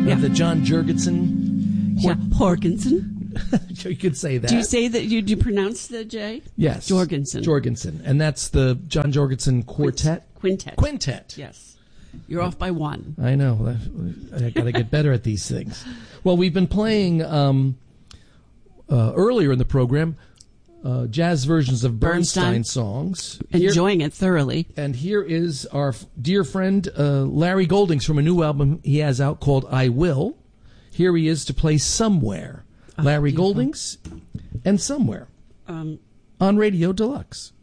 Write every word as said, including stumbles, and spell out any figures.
Yeah. The John Jorgensen. Yeah. Jorgensen. You could say that. Do you say that? You do you pronounce the J? Yes. Jorgensen. Jorgensen. And that's the John Jorgensen Quartet? Quintet. Quintet. Yes. You're off by one. I know. I got to get better at these things. Well, we've been playing um, uh, earlier in the program uh, jazz versions of Bernstein, Bernstein. songs. Enjoying here, it thoroughly. And here is our f- dear friend uh, Larry Goldings from a new album he has out called I Will. Here he is to play Somewhere. Oh, Larry beautiful. Goldings and Somewhere um, on Radio Deluxe.